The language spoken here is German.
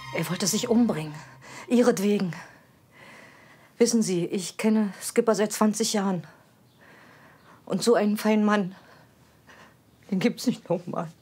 Er wollte sich umbringen. Ihretwegen. Wissen Sie, ich kenne Skipper seit 20 Jahren. Und so einen feinen Mann, den gibt's nicht nochmal.